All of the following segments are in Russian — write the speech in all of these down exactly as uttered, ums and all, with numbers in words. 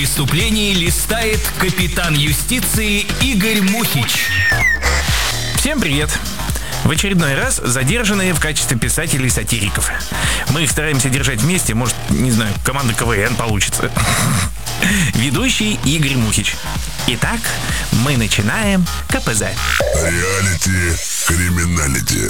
Преступлений листает капитан юстиции Игорь Мухич. Всем привет! В очередной раз задержанные в качестве писателей-сатириков. Мы их стараемся держать вместе, может, не знаю, команда КВН получится. Ведущий Игорь Мухич. Итак, мы начинаем КПЗ. Реалити криминалити.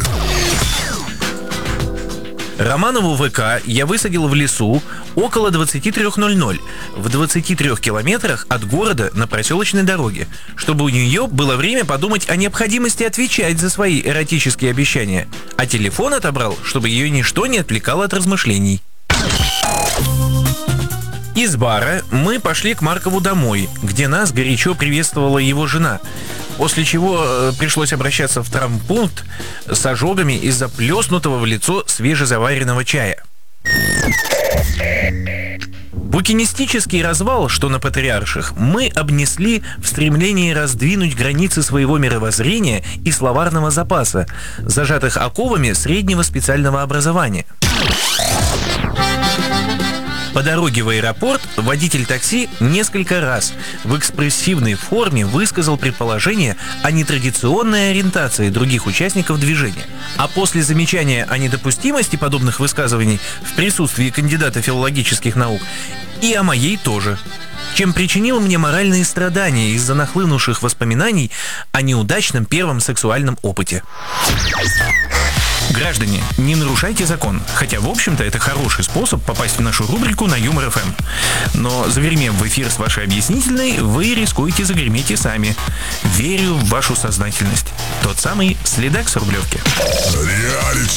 Романову ВК я высадил в лесу около двадцать три ноль ноль, в двадцати трёх километрах от города на проселочной дороге, чтобы у нее было время подумать о необходимости отвечать за свои эротические обещания, а телефон отобрал, чтобы ее ничто не отвлекало от размышлений. Из бара мы пошли к Маркову домой, где нас горячо приветствовала его жена, после чего э, пришлось обращаться в травмпункт с ожогами из-за плеснутого в лицо свежезаваренного чая. Букинистический развал, что на Патриарших, мы обнесли в стремлении раздвинуть границы своего мировоззрения и словарного запаса, зажатых оковами среднего специального образования. По дороге в аэропорт водитель такси несколько раз в экспрессивной форме высказал предположение о нетрадиционной ориентации других участников движения. А после замечания о недопустимости подобных высказываний в присутствии кандидата филологических наук и о моей тоже, чем причинил мне моральные страдания из-за нахлынувших воспоминаний о неудачном первом сексуальном опыте. Граждане, не нарушайте закон, хотя, в общем-то, это хороший способ попасть в нашу рубрику на Юмор эф эм. Но, загремев в эфир с вашей объяснительной, вы рискуете загреметь и сами. Верю в вашу сознательность. Тот самый следак с Рублевки. Реалити